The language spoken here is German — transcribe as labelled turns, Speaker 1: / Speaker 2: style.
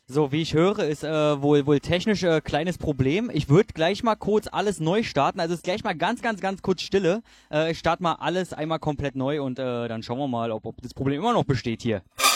Speaker 1: So, wie ich höre, ist wohl technisch kleines Problem. Ich würde gleich mal kurz alles neu starten. Also ist gleich mal ganz kurz Stille. Ich starte mal alles einmal komplett neu und dann schauen wir mal, ob das Problem immer noch besteht hier.